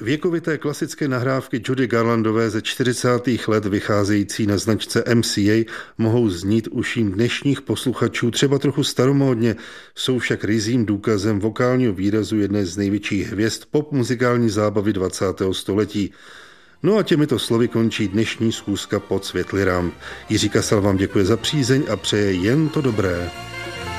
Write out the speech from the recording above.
Věkovité klasické nahrávky Judy Garlandové ze 40. let vycházející na značce MCA mohou znít uším dnešních posluchačů třeba trochu staromódně, jsou však ryzím důkazem vokálního výrazu jedné z největších hvězd pop muzikální zábavy 20. století. No a těmito slovy končí dnešní schůzka Pod světly ramp. Jiří Kasal vám děkuje za přízeň a přeje jen to dobré.